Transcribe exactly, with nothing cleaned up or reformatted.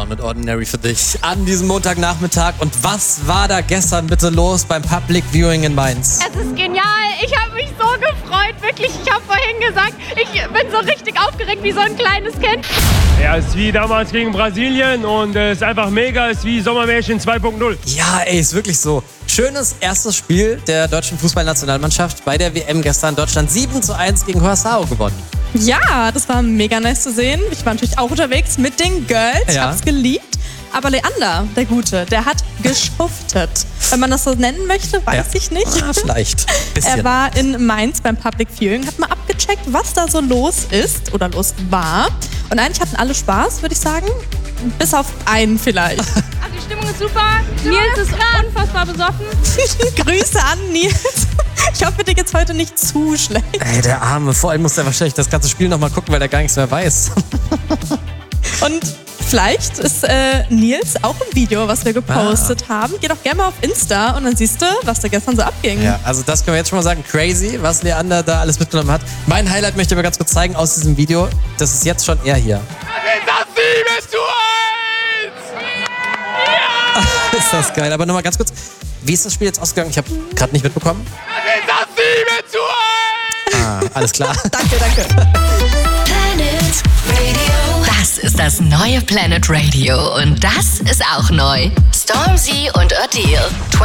Dawn mit Ordinary für dich an diesem Montagnachmittag. Und was war da gestern bitte los beim Public Viewing in Mainz? Es ist genial. Ich habe mich so gefreut, wirklich. Ich habe vorhin gesagt, ich bin so richtig aufgeregt wie so ein kleines Kind. Ja, es ist wie damals gegen Brasilien und es ist einfach mega, es ist wie Sommermärchen zwei Punkt null. Ja, ey, ist wirklich so. Schönes erstes Spiel der deutschen Fußballnationalmannschaft bei der W M gestern. Deutschland sieben zu eins gegen Curaçao gewonnen. Ja, das war mega nice zu sehen. Ich war natürlich auch unterwegs mit den Girls. Ich Ja. hab's geliebt. Aber Leander, der Gute, der hat geschuftet. Wenn man das so nennen möchte, weiß Ja. ich nicht. Ah, vielleicht. Bisschen. Er war in Mainz beim Public Viewing, hat mal abgecheckt, was da so los ist oder los war. Und eigentlich hatten alle Spaß, würde ich sagen. Bis auf einen vielleicht. Also die Stimmung ist super. Nils ist unfassbar besoffen. Grüße an Nils. Ich hoffe, dir geht's heute nicht zu schlecht. Ey, der Arme. Vor allem muss er wahrscheinlich das ganze Spiel nochmal gucken, weil er gar nichts mehr weiß. Und vielleicht ist äh, Nils auch im Video, was wir gepostet Ah. haben. Geh doch gerne mal auf Insta und dann siehst du, was da gestern so abging. Ja, also das können wir jetzt schon mal sagen. Crazy, was Leander da alles mitgenommen hat. Mein Highlight möchte ich aber ganz kurz zeigen aus diesem Video. Das ist jetzt schon er hier. Das sieben zu eins! Ist das geil. Aber nochmal ganz kurz. Wie ist das Spiel jetzt ausgegangen? Ich habe gerade nicht mitbekommen. Das sieben zu eins! Ah, alles klar. Danke, danke. Planet Radio. Das ist das neue Planet Radio und das ist auch neu. Stormzy und Adele.